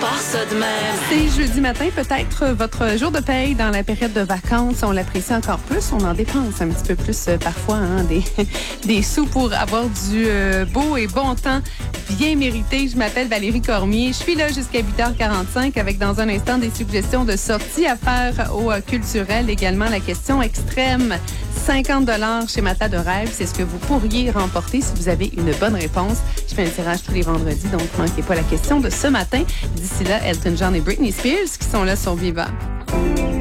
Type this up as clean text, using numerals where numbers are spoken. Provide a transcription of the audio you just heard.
part ça de même. C'est jeudi matin, peut-être votre jour de paye dans la période de vacances. On l'apprécie encore plus. On en dépense un petit peu plus parfois, des sous pour avoir du beau et bon temps bien mérité. Je m'appelle Valérie Cormier. Je suis là jusqu'à 8h45 avec dans un instant des suggestions de sorties à faire au culturel. Également la question extrême. 50 $ chez Matelas de Rêve, c'est ce que vous pourriez remporter si vous avez une bonne réponse. Je fais un tirage tous les vendredis, donc ne manquez pas la question de ce matin. D'ici là, Elton John et Britney Spears qui sont là sur Viva.